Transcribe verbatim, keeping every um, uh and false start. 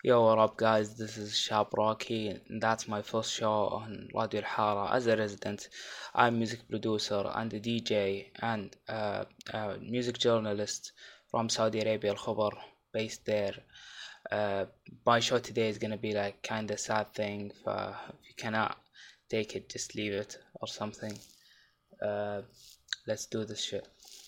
Yo, what up, guys? This is Shab Rocky, and that's my first show on Radio Al Hara as a resident. I'm music producer and a D J and uh, a music journalist from Saudi Arabia, Al Khobar, based there. Uh, my show today is gonna be like kinda sad thing. Uh, if you cannot take it, just leave it or something. Uh, let's do this shit.